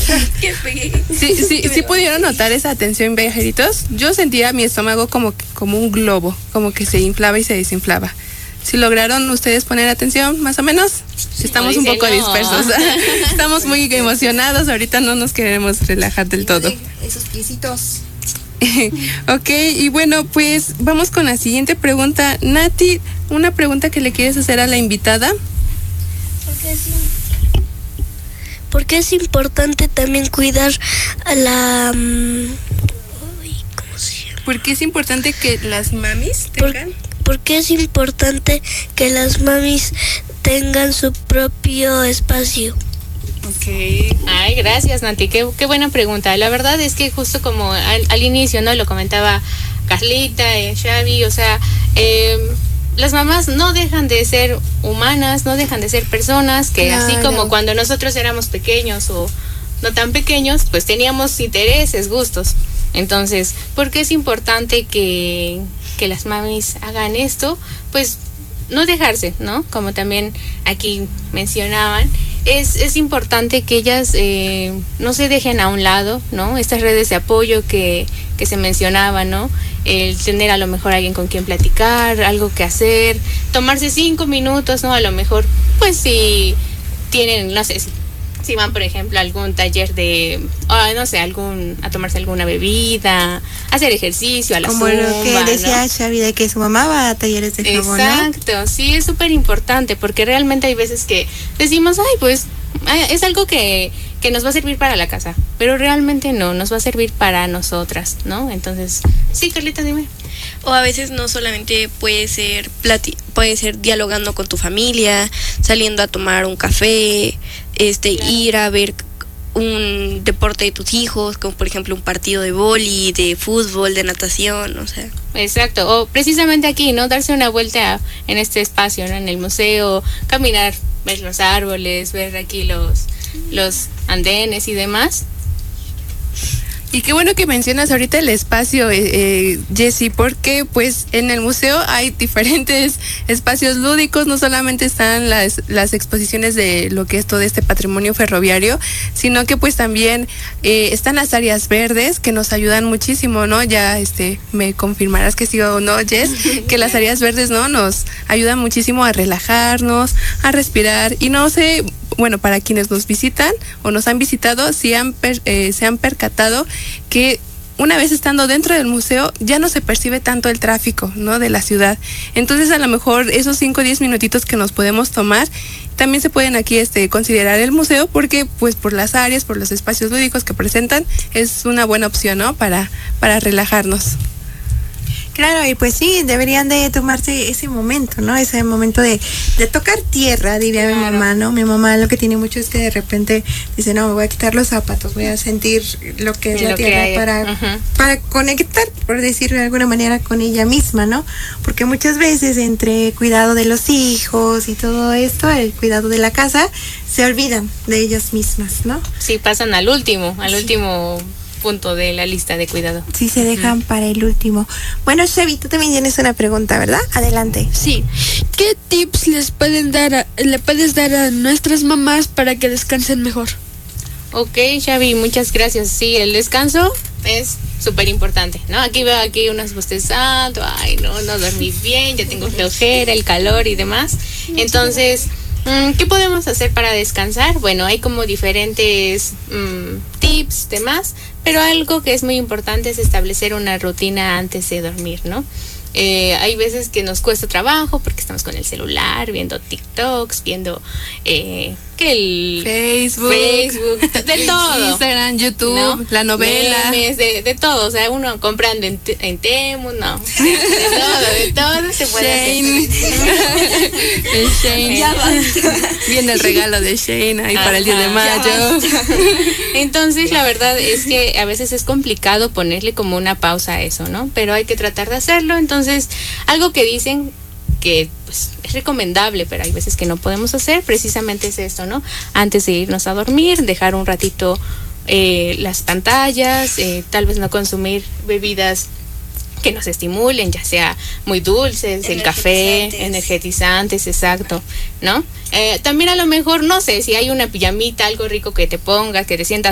Sí pudieron notar esa atención, viajeritos. Yo sentía mi estómago como un globo, como que se inflaba y se desinflaba. Si lograron ustedes poner atención, más o menos, estamos un poco dispersos. Estamos muy emocionados, ahorita no nos queremos relajar del todo. Esos piecitos. Ok, y bueno, pues vamos con la siguiente pregunta. Nati, una pregunta que le quieres hacer a la invitada. ¿Por qué es importante también cuidar a la... ¿cómo se llama? ¿Por qué es importante que las mamis tengan? ¿Por qué es importante que las mamis tengan su propio espacio? Okay. Ay, gracias, Nati, qué buena pregunta. La verdad es que justo como al inicio, ¿no? Lo comentaba Carlita, Xavi, o sea, las mamás no dejan de ser humanas, no dejan de ser personas que claro. Así como cuando nosotros éramos pequeños o no tan pequeños, pues teníamos intereses, gustos. Entonces, ¿por qué es importante que las mamis hagan esto? Pues no dejarse, ¿no? Como también aquí mencionaban, es importante que ellas no se dejen a un lado, ¿no? Estas redes de apoyo que se mencionaban, ¿no? El tener a lo mejor alguien con quien platicar, algo que hacer, tomarse 5 minutos, ¿no? A lo mejor, pues si tienen, no sé, si van, por ejemplo, a algún taller de, no sé, a tomarse alguna bebida, hacer ejercicio, a la como zumba, lo que decía, ¿no? Xavi, de que su mamá va a talleres de jabón, exacto, ¿no? Sí, es súper importante, porque realmente hay veces que decimos, pues, es algo que nos va a servir para la casa, pero realmente no, nos va a servir para nosotras, ¿no? Entonces, sí, Carlita, dime. O a veces no solamente puede ser dialogando con tu familia, saliendo a tomar un café, claro. Ir a ver un deporte de tus hijos, como por ejemplo un partido de vóley, de fútbol, de natación, o sea. Exacto, o precisamente aquí, ¿no? Darse una vuelta en este espacio, ¿no? En el museo, caminar, ver los árboles, ver aquí los andenes y demás. Y qué bueno que mencionas ahorita el espacio, Jessie, porque pues en el museo hay diferentes espacios lúdicos, no solamente están las exposiciones de lo que es todo este patrimonio ferroviario, sino que pues también están las áreas verdes que nos ayudan muchísimo, ¿no? Ya me confirmarás que sí o no, Jess, que las áreas verdes, ¿no? Nos ayudan muchísimo a relajarnos, a respirar, y no sé, bueno, para quienes nos visitan o nos han visitado, se han percatado que una vez estando dentro del museo ya no se percibe tanto el tráfico, ¿no? De la ciudad. Entonces a lo mejor esos 5 o 10 minutitos que nos podemos tomar, también se pueden aquí considerar el museo, porque pues por las áreas, por los espacios lúdicos que presentan, es una buena opción, ¿no? Para relajarnos. Claro, y pues sí, deberían de tomarse ese momento, ¿no? Ese momento de tocar tierra, diría mi mamá, ¿no? Mi mamá lo que tiene mucho es que de repente dice, no, me voy a quitar los zapatos, voy a sentir lo que es la tierra para conectar, por decirlo de alguna manera, con ella misma, ¿no? Porque muchas veces entre cuidado de los hijos y todo esto, el cuidado de la casa, se olvidan de ellas mismas, ¿no? Sí, pasan al último punto de la lista de cuidado. Sí, se dejan para el último. Bueno, Xavi, tú también tienes una pregunta, ¿verdad? Adelante. Sí. ¿Qué tips le puedes dar a nuestras mamás para que descansen mejor? Ok, Xavi, muchas gracias. Sí, el descanso es súper importante, ¿no? Aquí veo unos bostezando, no dormí bien, ya tengo flojera, el calor y demás. Entonces, ¿qué podemos hacer para descansar? Bueno, hay como diferentes tips, demás, pero algo que es muy importante es establecer una rutina antes de dormir, ¿no? Hay veces que nos cuesta trabajo porque estamos con el celular, viendo TikToks, viendo Facebook, de todo. Instagram, YouTube, ¿no? La novela. Memes, de todo, o sea, uno comprando en Temu, no. De todo se puede hacer. El Shane. Ya basta. Viene el regalo de Shane ahí para el 10 de mayo. Entonces, la verdad es que a veces es complicado ponerle como una pausa a eso, ¿no? Pero hay que tratar de hacerlo. Entonces, algo que dicen que pues es recomendable, pero hay veces que no podemos hacer, precisamente es esto, ¿no? Antes de irnos a dormir, dejar un ratito las pantallas, tal vez no consumir bebidas que nos estimulen, ya sea muy dulces, el café, energetizantes, exacto, ¿no? También a lo mejor, no sé, si hay una pijamita, algo rico que te pongas, que te sientas